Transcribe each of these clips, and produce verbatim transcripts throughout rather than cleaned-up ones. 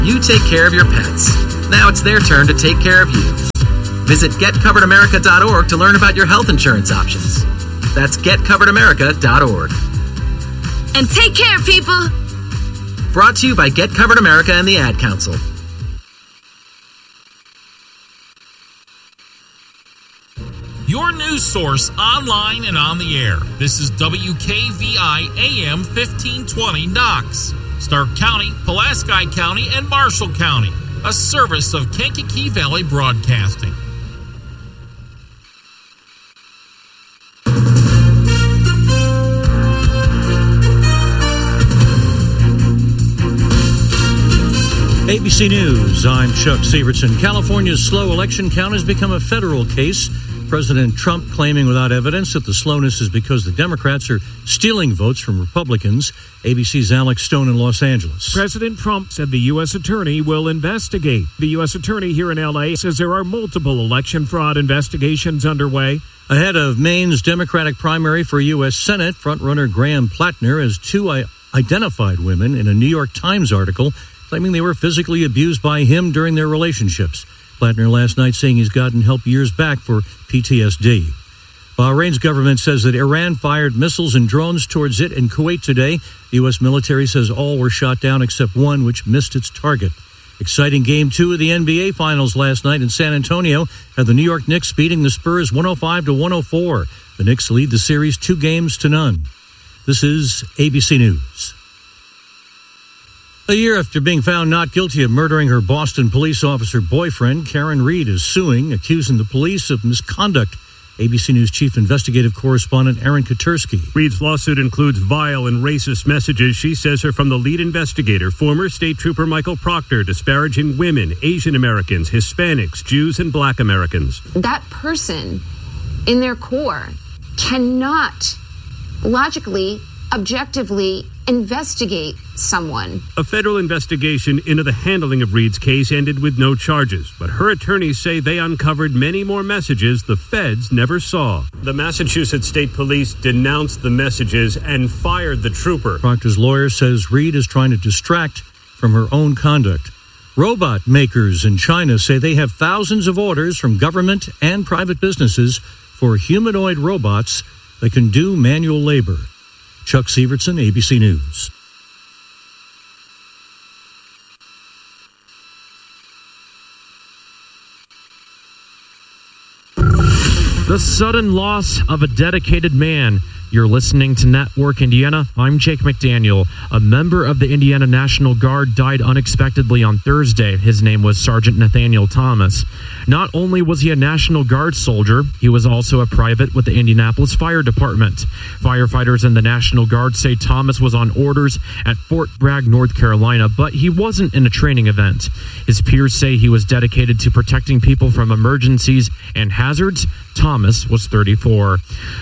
You take care of your pets. Now it's their turn to take care of you. Visit get covered america dot org to learn about your health insurance options. That's get covered america dot org. And take care, people. Brought to you by Get Covered America and the Ad Council. Your news source online and on the air. This is W K V I A M fifteen twenty Knox, Stark County, Pulaski County, and Marshall County. A service of Kankakee Valley Broadcasting. A B C News, I'm Chuck Severson. California's slow election count has become a federal case. President Trump claiming without evidence that the slowness is because the Democrats are stealing votes from Republicans. A B C's Alex Stone in Los Angeles. President Trump said the U S attorney will investigate. The U S attorney here in L A says there are multiple election fraud investigations underway. Ahead of Maine's Democratic primary for U S Senate, frontrunner Graham Plattner has two identified women in a New York Times article claiming they were physically abused by him during their relationships. Plattner last night saying he's gotten help years back for P T S D. Bahrain's government says that Iran fired missiles and drones towards it in Kuwait today. The U S military says all were shot down except one, which missed its target. Exciting game two of the N B A Finals last night in San Antonio had the New York Knicks beating the Spurs one oh five to one oh four. The Knicks lead the series two games to none. This is A B C News. A year after being found not guilty of murdering her Boston police officer boyfriend, Karen Reed is suing, accusing the police of misconduct. A B C News chief investigative correspondent Aaron Katersky. Reed's lawsuit includes vile and racist messages she says are from the lead investigator, former state trooper Michael Proctor, disparaging women, Asian Americans, Hispanics, Jews, and Black Americans. That person, in their core, cannot logically, objectively investigate someone. A federal investigation into the handling of Reed's case ended with no charges, but her attorneys say they uncovered many more messages the feds never saw. The Massachusetts State Police denounced the messages and fired the trooper. Proctor's lawyer says Reed is trying to distract from her own conduct. Robot makers in China say they have thousands of orders from government and private businesses for humanoid robots that can do manual labor. Chuck Severson, A B C News. The sudden loss of a dedicated man. You're listening to Network Indiana. I'm Jake McDaniel. A member of the Indiana National Guard died unexpectedly on Thursday. His name was Sergeant Nathaniel Thomas. Not only was he a National Guard soldier, he was also a private with the Indianapolis Fire Department. Firefighters in the National Guard say Thomas was on orders at Fort Bragg, North Carolina, but he wasn't in a training event. His peers say he was dedicated to protecting people from emergencies and hazards. Thomas was thirty-four.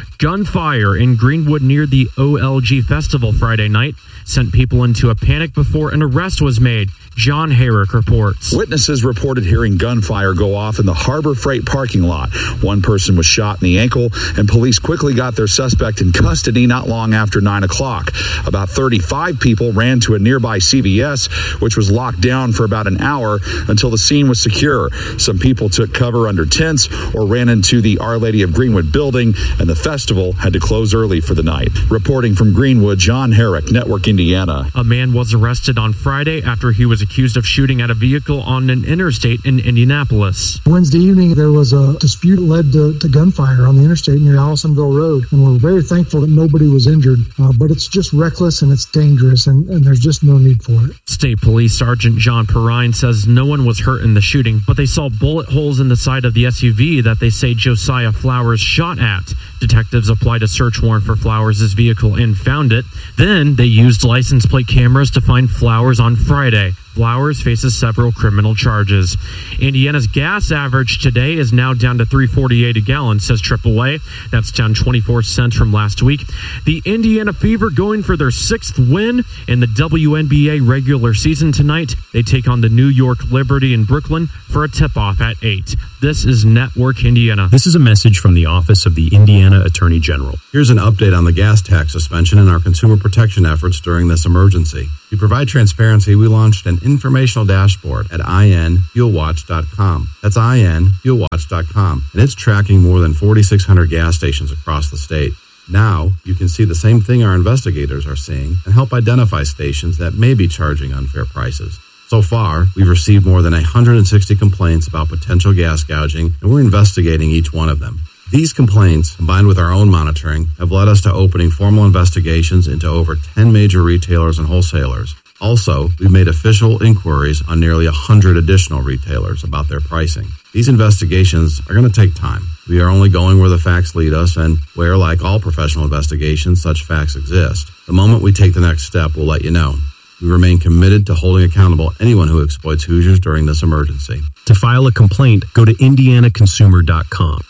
Gunfire in Greenwood near the O L G Festival Friday night sent people into a panic before an arrest was made. John Herrick reports. Witnesses reported hearing gunfire go off in the Harbor Freight parking lot. One person was shot in the ankle, and police quickly got their suspect in custody not long after nine o'clock. About thirty-five people ran to a nearby C V S, which was locked down for about an hour until the scene was secure. Some people took cover under tents or ran into the Our Lady of Greenwood building, and the festival had to close early for the night. Reporting from Greenwood, John Herrick, Network Indiana. A man was arrested on Friday after he was accused of shooting at a vehicle on an interstate in Indianapolis. Wednesday evening, there was a dispute that led to, to gunfire on the interstate near Allisonville Road, and we're very thankful that nobody was injured, uh, but it's just reckless and it's dangerous, and, and there's just no need for it. State Police Sergeant John Perrine says no one was hurt in the shooting, but they saw bullet holes in the side of the S U V that they say Josiah Flowers shot at. Detectives applied a search warrant for Flowers' vehicle and found it. Then they used license plate cameras to find Flowers on Friday. Flowers faces several criminal charges. Indiana's gas average today is now down to three forty-eight a gallon, says triple A. That's down twenty-four cents from last week. The Indiana Fever going for their sixth win in the W N B A regular season tonight. They take on the New York Liberty in Brooklyn for a tip-off at eight. This is Network Indiana. This is a message from the Office of the Indiana Attorney General. Here's an update on the gas tax suspension and our consumer protection efforts during this emergency. To provide transparency, we launched an informational dashboard at I N fuel watch dot com. That's I N fuel watch dot com, and it's tracking more than forty-six hundred gas stations across the state. Now, you can see the same thing our investigators are seeing and help identify stations that may be charging unfair prices. So far, we've received more than one hundred sixty complaints about potential gas gouging, and we're investigating each one of them. These complaints, combined with our own monitoring, have led us to opening formal investigations into over ten major retailers and wholesalers. Also, we've made official inquiries on nearly one hundred additional retailers about their pricing. These investigations are going to take time. We are only going where the facts lead us and where, like all professional investigations, such facts exist. The moment we take the next step, we'll let you know. We remain committed to holding accountable anyone who exploits Hoosiers during this emergency. To file a complaint, go to indiana consumer dot com.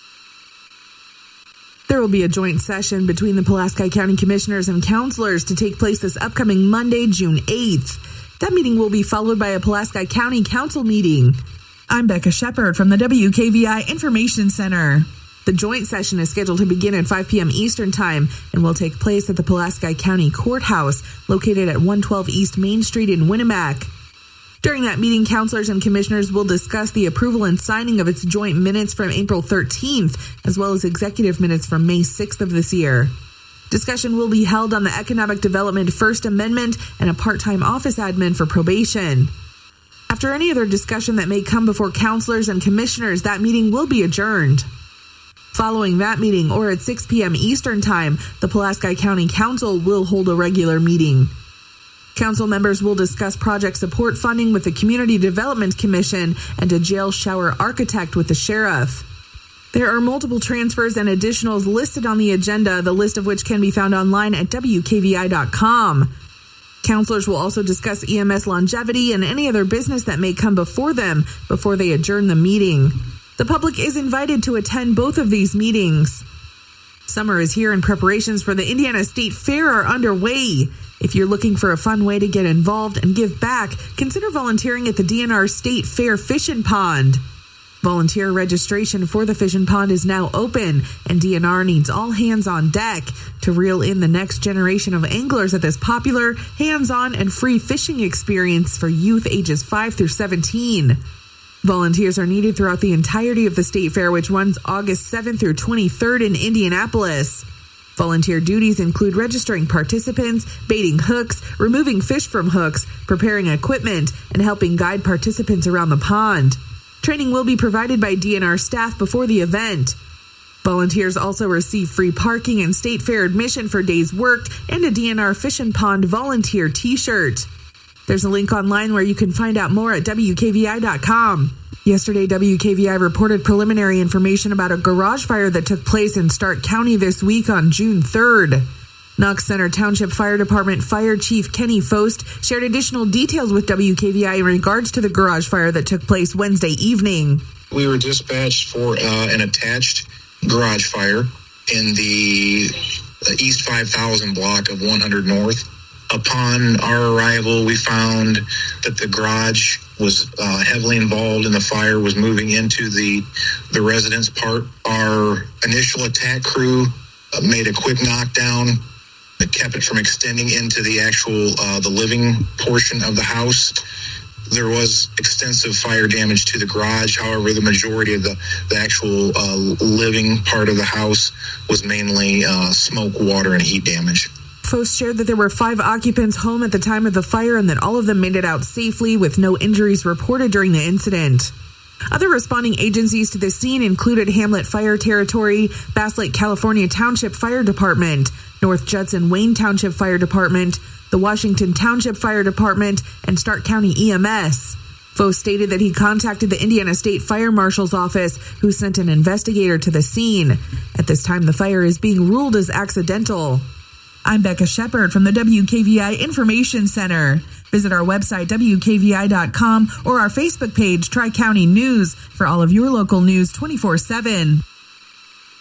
There will be a joint session between the Pulaski County Commissioners and Councilors to take place this upcoming Monday, June eighth. That meeting will be followed by a Pulaski County Council meeting. I'm Becca Shepard from the W K V I Information Center. The joint session is scheduled to begin at five p.m. Eastern Time and will take place at the Pulaski County Courthouse, located at one twelve East Main Street in Winnemac. During that meeting, councilors and commissioners will discuss the approval and signing of its joint minutes from April thirteenth, as well as executive minutes from May sixth of this year. Discussion will be held on the Economic Development First Amendment and a part-time office admin for probation. After any other discussion that may come before councilors and commissioners, that meeting will be adjourned. Following that meeting, or at six p.m. Eastern Time, the Pulaski County Council will hold a regular meeting. Council members will discuss project support funding with the Community Development Commission and a jail shower architect with the sheriff. There are multiple transfers and additionals listed on the agenda, the list of which can be found online at W K V I dot com. Councilors will also discuss E M S longevity and any other business that may come before them before they adjourn the meeting. The public is invited to attend both of these meetings. Summer is here and preparations for the Indiana State Fair are underway. If you're looking for a fun way to get involved and give back, consider volunteering at the D N R State Fair Fishing Pond. Volunteer registration for the Fishing Pond is now open, and D N R needs all hands on deck to reel in the next generation of anglers at this popular, hands-on, and free fishing experience for youth ages five through seventeen. Volunteers are needed throughout the entirety of the State Fair, which runs August seventh through twenty-third in Indianapolis. Volunteer duties include registering participants, baiting hooks, removing fish from hooks, preparing equipment, and helping guide participants around the pond. Training will be provided by D N R staff before the event. Volunteers also receive free parking and State Fair admission for days worked and a D N R Fishing Pond volunteer t-shirt. There's a link online where you can find out more at W K V I dot com. Yesterday, W K V I reported preliminary information about a garage fire that took place in Stark County this week on June third. Knox Center Township Fire Department Fire Chief Kenny Fost shared additional details with W K V I in regards to the garage fire that took place Wednesday evening. We were dispatched for uh, an attached garage fire in the uh, East five thousand block of one hundred North. Upon our arrival, we found that the garage was uh, heavily involved in the fire, was moving into the the residence part. Our initial attack crew uh, made a quick knockdown that kept it from extending into the actual uh, the living portion of the house. There was extensive fire damage to the garage. However, the majority of the, the actual uh, living part of the house was mainly uh, smoke, water, and heat damage. Fost shared that there were five occupants home at the time of the fire and that all of them made it out safely with no injuries reported during the incident. Other responding agencies to the scene included Hamlet Fire Territory, Bass Lake, California Township Fire Department, North Judson Wayne Township Fire Department, the Washington Township Fire Department, and Stark County E M S. Fost stated that he contacted the Indiana State Fire Marshal's office, who sent an investigator to the scene. At this time, the fire is being ruled as accidental. I'm Becca Shepard from the W K V I Information Center. Visit our website, W K V I dot com, or our Facebook page, Tri-County News, for all of your local news twenty-four seven.